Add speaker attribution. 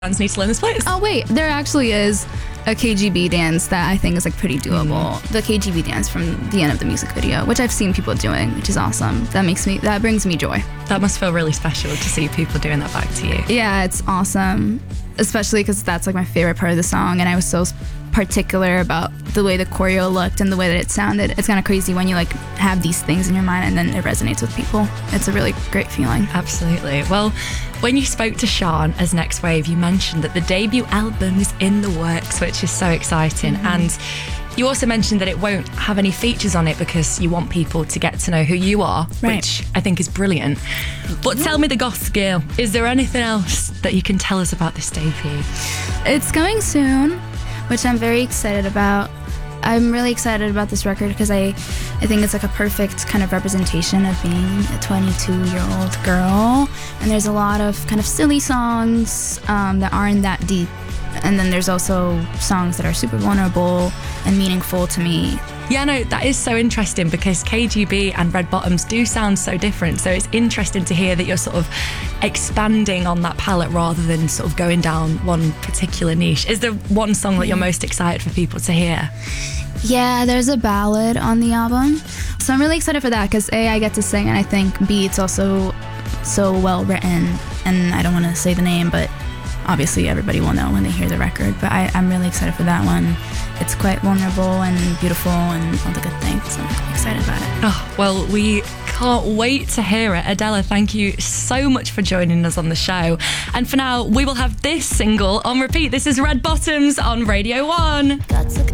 Speaker 1: Fans need to learn the splits.
Speaker 2: Oh wait, there actually is a KGB dance that I think is like pretty doable. The KGB dance from the end of the music video, which I've seen people doing, which is awesome. That brings me joy.
Speaker 1: That must feel really special to see people doing that back to you.
Speaker 2: Yeah, it's awesome, especially because that's like my favorite part of the song, and I was so particular about the way the choreo looked and the way that it sounded. It's kind of crazy when you like have these things in your mind and then it resonates with people. It's a really great feeling.
Speaker 1: Absolutely. Well, when you spoke to Sean as Next Wave, you mentioned that the debut album is in the works, which is so exciting. And you also mentioned that it won't have any features on it because you want people to get to know who you are, which I think is brilliant. But tell me the goss, girl. Is there anything else that you can tell us about this debut?
Speaker 2: It's coming soon, which I'm very excited about. I'm really excited about this record because I think it's like a perfect kind of representation of being a 22-year-old girl. And there's a lot of kind of silly songs that aren't that deep. And then there's also songs that are super vulnerable and meaningful to me.
Speaker 1: Yeah, no, that is so interesting because KGB and Red Bottoms do sound so different. So it's interesting to hear that you're sort of expanding on that palette rather than sort of going down one particular niche. Is there one song that you're most excited for people to hear?
Speaker 2: Yeah, there's a ballad on the album. So I'm really excited for that because A, I get to sing, and I think B, it's also so well written. And I don't want to say the name, but obviously everybody will know when they hear the record. But I'm really excited for that one. It's quite vulnerable and beautiful and all the good things. So I'm excited about it.
Speaker 1: Oh, well, we can't wait to hear it. Adela, thank you so much for joining us on the show. And for now, we will have this single on repeat. This is Red Bottoms on Radio 1.